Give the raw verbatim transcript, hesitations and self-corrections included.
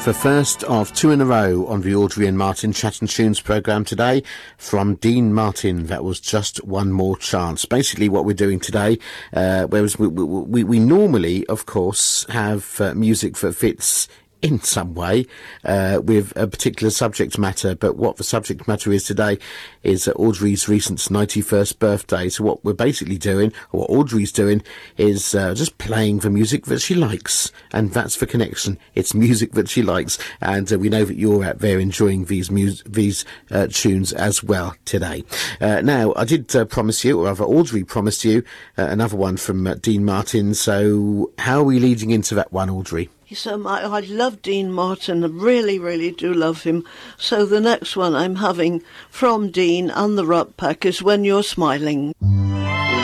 for first of two in a row on the Audrey and Martin Chat and Tunes programme today from Dean Martin. That was Just One More Chance. Basically what we're doing today, uh, whereas we, we, we normally, of course, have uh, music that fits in some way uh, with a particular subject matter, but what the subject matter is today is uh, Audrey's recent ninety-first birthday. So what we're basically doing, or what Audrey's doing, is uh, just playing the music that she likes, and that's the connection. It's music that she likes, and uh, we know that you're out there enjoying these mus- these uh, tunes as well today. Uh, now, I did uh, promise you, or rather Audrey promised you, uh, another one from uh, Dean Martin. So how are we leading into that one, Audrey? Yes, um, I, I love Dean Martin. I really, really do love him. So the next one I'm having from Dean and the Rat Pack is When You're Smiling.